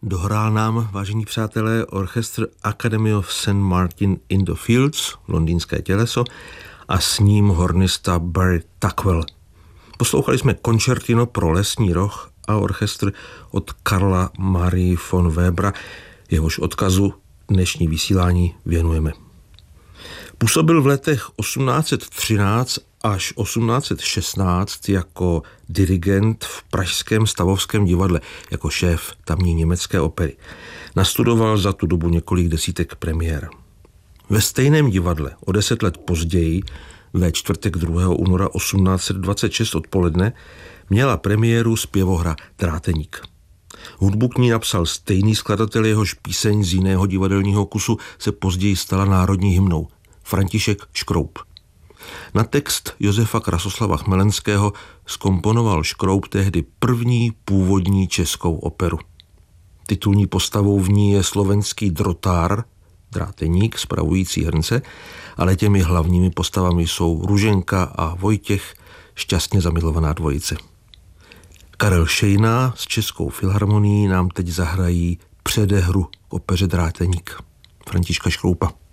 Dohrál nám, vážení přátelé, orchestr Academy of St. Martin in the Fields, londýnské těleso, a s ním hornista Barry Tuckwell. Poslouchali jsme koncertino pro lesní roh a orchestr od Karla Marie von Webera, jehož odkazu dnešní vysílání věnujeme. Působil v letech 1813 až 1816 jako dirigent v pražském Stavovském divadle, jako šéf tamní německé opery. Nastudoval za tu dobu několik desítek premiér. Ve stejném divadle o 10 let později, ve čtvrtek 2. února 1826 odpoledne, měla premiéru zpěvohra Dráteník. Hudbu k ní napsal stejný skladatel, jehož píseň z jiného divadelního kusu se později stala národní hymnou, František Škroup. Na text Josefa Krasoslava Chmelenského zkomponoval Škroup tehdy první původní českou operu. Titulní postavou v ní je slovenský drotár, dráteník, spravující hrnce, ale těmi hlavními postavami jsou Ruženka a Vojtěch, šťastně zamilovaná dvojice. Karel Šejna s Českou filharmonií nám teď zahrají předehru k opeře Dráteník Františka Škroupa.